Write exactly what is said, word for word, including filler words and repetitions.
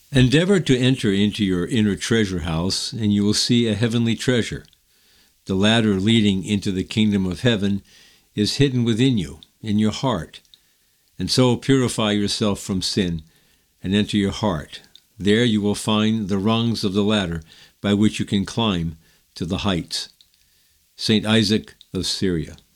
Endeavor to enter into your inner treasure house, and you will see a heavenly treasure. The ladder leading into the kingdom of heaven is hidden within you, in your heart. And so purify yourself from sin and enter your heart. There you will find the rungs of the ladder by which you can climb to the heights. Saint Isaac of Syria.